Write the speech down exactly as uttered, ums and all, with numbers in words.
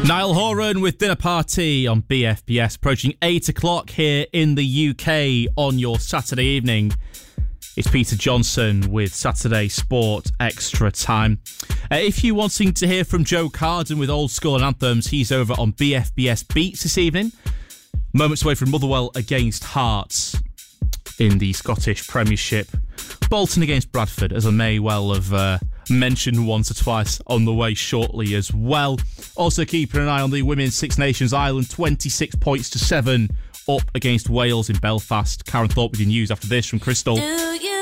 Niall Horan with Dinner Party on B F B S, approaching eight o'clock here in the U K on your Saturday evening. It's Peter Johnson with Saturday Sport Extra Time. Uh, if you're wanting to hear from Joe Carden with old school and anthems, he's over on B F B S Beats this evening. Moments away from Motherwell against Hearts in the Scottish Premiership. Bolton against Bradford, as I may well have uh, mentioned once or twice on the way shortly as well. Also keeping an eye on the Women's Six Nations Ireland, twenty-six points to seven up against Wales in Belfast. Karen Thorpe with your news after this from Crystal.